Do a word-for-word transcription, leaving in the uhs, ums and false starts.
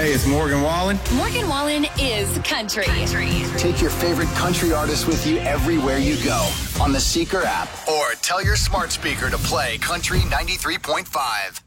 Hey, it's Morgan Wallen. Morgan Wallen is country. country. Take your favorite country artists with you everywhere you go on the Seeker app, or tell your smart speaker to play Country ninety-three point five.